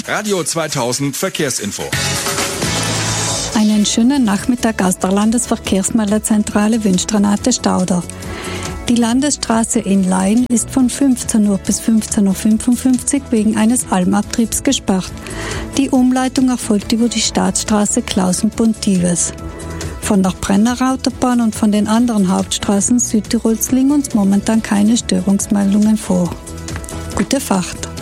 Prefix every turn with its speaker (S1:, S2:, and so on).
S1: Radio 2000 Verkehrsinfo.
S2: Einen schönen Nachmittag aus der Landesverkehrsmeldezentrale wünscht Renate Stauder. Die Landesstraße in Laien ist von 15 Uhr bis 15.55 Uhr wegen eines Almabtriebs gesperrt. Die Umleitung erfolgt über die Staatsstraße Klausen-Pontives. Von der Brenner Autobahn und von den anderen Hauptstraßen Südtirols liegen uns momentan keine Störungsmeldungen vor. Gute Fahrt!